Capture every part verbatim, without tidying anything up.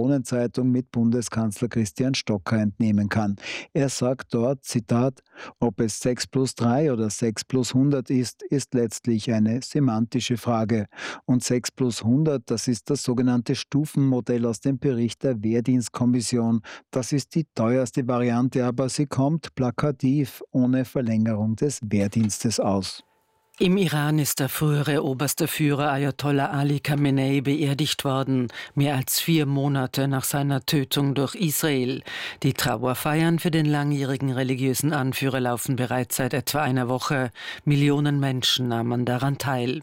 Kronenzeitung mit Bundeskanzler Christian Stocker entnehmen kann. Er sagt dort, Zitat, ob es sechs plus drei oder sechs plus hundert ist, ist letztlich eine semantische Frage. Und sechs plus hundert, das ist das sogenannte Stufenmodell aus dem Bericht der Wehrdienstkommission. Das ist die teuerste Variante, aber sie kommt plakativ ohne Verlängerung des Wehrdienstes aus. Im Iran ist der frühere oberste Führer Ayatollah Ali Khamenei beerdigt worden, mehr als vier Monate nach seiner Tötung durch Israel. Die Trauerfeiern für den langjährigen religiösen Anführer laufen bereits seit etwa einer Woche. Millionen Menschen nahmen daran teil.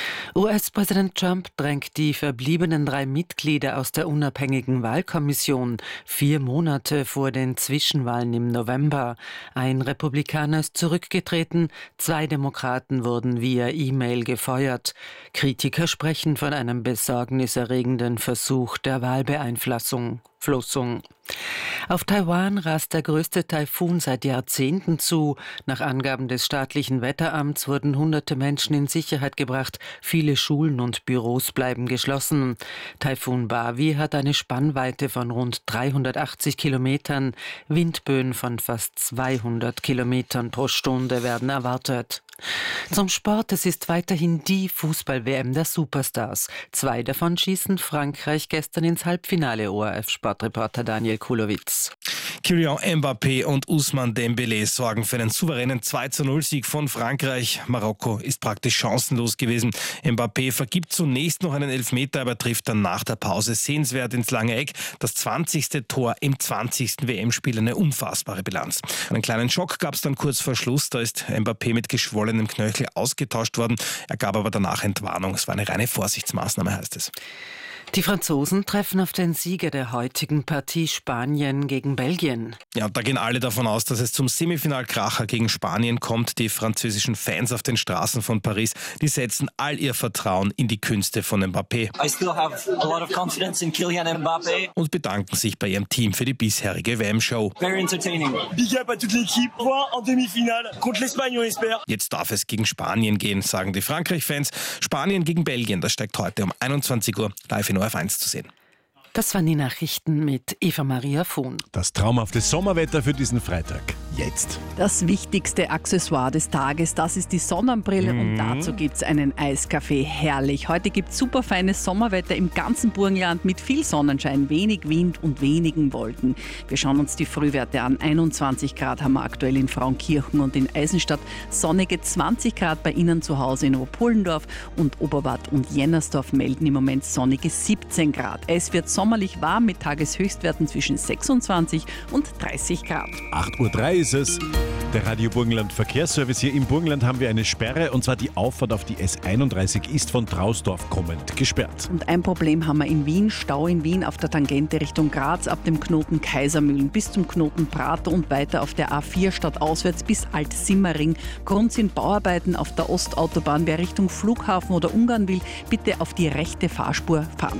U S-Präsident Trump drängt die verbliebenen drei Mitglieder aus der unabhängigen Wahlkommission vier Monate vor den Zwischenwahlen im November. Ein Republikaner ist zurückgetreten, zwei Demokraten wurden via E-Mail gefeuert. Kritiker sprechen von einem besorgniserregenden Versuch der Wahlbeeinflussung. Flossung. Auf Taiwan rast der größte Taifun seit Jahrzehnten zu. Nach Angaben des staatlichen Wetteramts wurden hunderte Menschen in Sicherheit gebracht. Viele Schulen und Büros bleiben geschlossen. Taifun Bavi hat eine Spannweite von rund dreihundertachtzig Kilometern. Windböen von fast zweihundert Kilometern pro Stunde werden erwartet. Zum Sport, es ist weiterhin die Fußball-W M der Superstars. Zwei davon schießen Frankreich gestern ins Halbfinale, O R F-Sportreporter Daniel Kulowitz. Kylian Mbappé und Ousmane Dembélé sorgen für einen souveränen zwei zu null Sieg von Frankreich. Marokko ist praktisch chancenlos gewesen. Mbappé vergibt zunächst noch einen Elfmeter, aber trifft dann nach der Pause sehenswert ins lange Eck. Das zwanzigste Tor im zwanzigsten W M-Spiel, eine unfassbare Bilanz. Einen kleinen Schock gab es dann kurz vor Schluss. Da ist Mbappé mit geschwollenem Knöchel ausgetauscht worden. Er gab aber danach Entwarnung. Es war eine reine Vorsichtsmaßnahme, heißt es. Die Franzosen treffen auf den Sieger der heutigen Partie Spanien gegen Belgien. Ja, da gehen alle davon aus, dass es zum Semifinalkracher gegen Spanien kommt. Die französischen Fans auf den Straßen von Paris, die setzen all ihr Vertrauen in die Künste von Mbappé. I still have a lot of confidence in Kylian Mbappé. Und bedanken sich bei ihrem Team für die bisherige W M-Show. Very entertaining. Big up à toute l'équipe. Point en demi-finale contre l'Espagne, on espère. Jetzt darf es gegen Spanien gehen, sagen die Frankreich-Fans. Spanien gegen Belgien, das steigt heute um einundzwanzig Uhr live in O R F eins zu sehen. Das waren die Nachrichten mit Eva-Maria Vohn. Das traumhafte Sommerwetter für diesen Freitag. Jetzt. Das wichtigste Accessoire des Tages, das ist die Sonnenbrille mhm. und dazu gibt es einen Eiskaffee. Herrlich. Heute gibt es super feines Sommerwetter im ganzen Burgenland mit viel Sonnenschein, wenig Wind und wenigen Wolken. Wir schauen uns die Frühwerte an. einundzwanzig Grad haben wir aktuell in Frauenkirchen und in Eisenstadt. Sonnige zwanzig Grad bei Ihnen zu Hause in Oberpullendorf und Oberwart und Jennersdorf melden im Moment sonnige siebzehn Grad. Es wird sommerlich warm mit Tageshöchstwerten zwischen sechsundzwanzig und dreißig Grad. acht Uhr drei ist es. Der Radio Burgenland Verkehrsservice. Hier im Burgenland haben wir eine Sperre und zwar die Auffahrt auf die S einunddreißig ist von Trausdorf kommend gesperrt. Und ein Problem haben wir in Wien. Stau in Wien auf der Tangente Richtung Graz ab dem Knoten Kaisermühlen bis zum Knoten Prater und weiter auf der A vier stadtauswärts bis Alt-Simmering. Grund sind Bauarbeiten auf der Ostautobahn. Wer Richtung Flughafen oder Ungarn will, bitte auf die rechte Fahrspur fahren.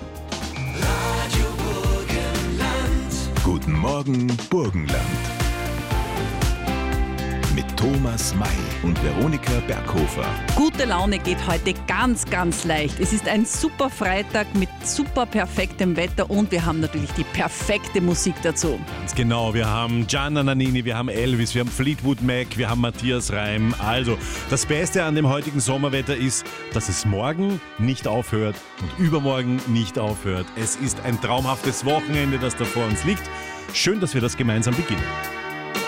Radio Burgenland. Guten Morgen, Burgenland. Mit Thomas May und Veronika Berghofer. Gute Laune geht heute ganz, ganz leicht. Es ist ein super Freitag mit super perfektem Wetter und wir haben natürlich die perfekte Musik dazu. Ganz genau, wir haben Gianna Nannini, wir haben Elvis, wir haben Fleetwood Mac, wir haben Matthias Reim. Also, das Beste an dem heutigen Sommerwetter ist, dass es morgen nicht aufhört und übermorgen nicht aufhört. Es ist ein traumhaftes Wochenende, das da vor uns liegt. Schön, dass wir das gemeinsam beginnen.